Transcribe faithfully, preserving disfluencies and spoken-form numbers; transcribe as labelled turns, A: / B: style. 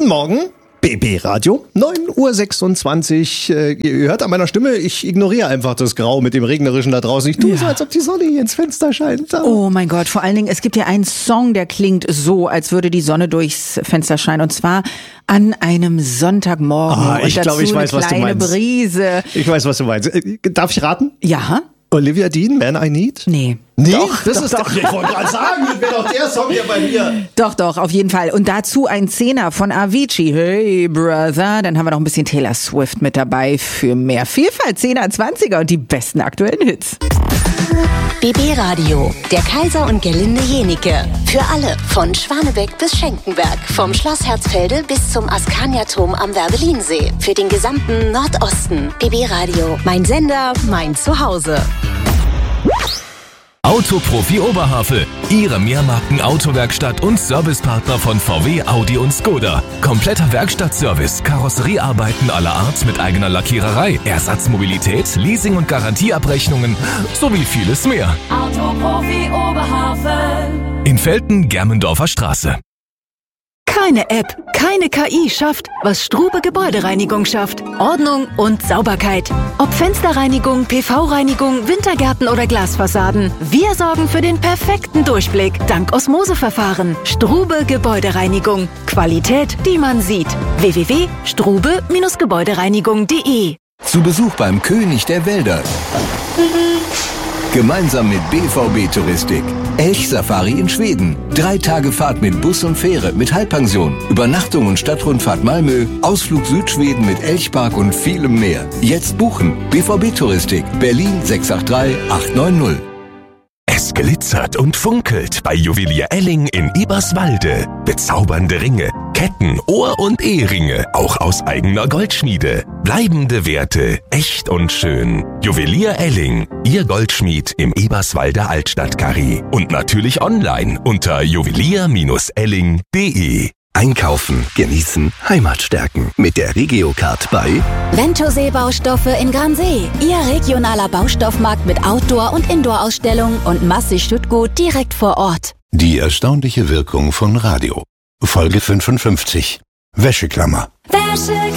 A: Guten Morgen, B B Radio, neun Uhr sechsundzwanzig. Äh, ihr hört an meiner Stimme, ich ignoriere einfach das Grau mit dem Regnerischen da draußen. Ich tue ja so, als ob die Sonne hier ins Fenster scheint.
B: Aber oh mein Gott, vor allen Dingen, es gibt ja einen Song, der klingt so, als würde die Sonne durchs Fenster scheinen. Und zwar an einem Sonntagmorgen.
A: Ah, ich glaube, ich weiß, was du meinst.
B: Brise.
A: Ich weiß, was du meinst. Darf ich raten?
B: Ja.
A: Olivia Dean, Man I Need?
B: Nee.
A: Nee,
B: doch,
A: das
B: doch,
A: ist
B: doch.
A: doch, ich wollte gerade sagen, das wäre doch der Song hier bei mir.
B: Doch, doch, auf jeden Fall. Und dazu ein Zehner von Avicii. Hey, Brother. Dann haben wir noch ein bisschen Taylor Swift mit dabei für mehr Vielfalt. Zehner, Zwanziger und die besten aktuellen Hits.
C: B B Radio, der Kaiser und Gerlinde Jenike. Für alle, von Schwanebeck bis Schenkenberg, vom Schloss Herzfelde bis zum Askania-Turm am Werbelinsee. Für den gesamten Nordosten. B B Radio, mein Sender, mein Zuhause.
D: Autoprofi Oberhavel, Ihre Mehrmarken-Autowerkstatt und Servicepartner von V W, Audi und Skoda. Kompletter Werkstattservice, Karosseriearbeiten aller Art mit eigener Lackiererei, Ersatzmobilität, Leasing- und Garantieabrechnungen sowie vieles mehr.
E: Autoprofi Oberhavel.
D: In Velten, Germendorfer Straße.
F: Keine App, keine K I schafft, was Strube Gebäudereinigung schafft. Ordnung und Sauberkeit. Ob Fensterreinigung, P V-Reinigung, Wintergärten oder Glasfassaden. Wir sorgen für den perfekten Durchblick dank Osmoseverfahren. Strube Gebäudereinigung. Qualität, die man sieht. w w w punkt strube Gebäudereinigung punkt de.
G: Zu Besuch beim König der Wälder. Gemeinsam mit B V B Touristik. Elchsafari in Schweden. Drei Tage Fahrt mit Bus und Fähre mit Halbpension. Übernachtung und Stadtrundfahrt Malmö. Ausflug Südschweden mit Elchpark und vielem mehr. Jetzt buchen. B V B Touristik. Berlin sechs acht drei acht neun null.
D: Es glitzert und funkelt bei Juwelier Elling in Eberswalde. Bezaubernde Ringe, Ketten, Ohr- und Eheringe, auch aus eigener Goldschmiede. Bleibende Werte, echt und schön. Juwelier Elling, Ihr Goldschmied im Eberswalder Altstadt-Karree. Und natürlich online unter juwelier Elling punkt de.
G: Einkaufen, genießen, Heimat stärken. Mit der Regiocard bei
C: Ventosee Baustoffe in Gransee. Ihr regionaler Baustoffmarkt mit Outdoor- und Indoor-Ausstellungen und massig Stückgut direkt vor Ort.
G: Die erstaunliche Wirkung von Radio. Folge fünfundfünfzig. Wäscheklammer.
C: Wäsche